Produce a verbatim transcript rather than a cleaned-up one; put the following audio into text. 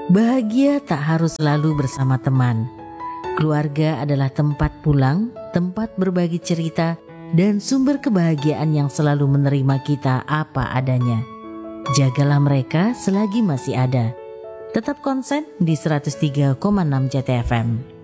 Bahagia tak harus selalu bersama teman. Keluarga adalah tempat pulang, tempat berbagi cerita, dan sumber kebahagiaan yang selalu menerima kita apa adanya. Jagalah mereka selagi masih ada. Tetap konsen di seratus tiga koma enam C T F M.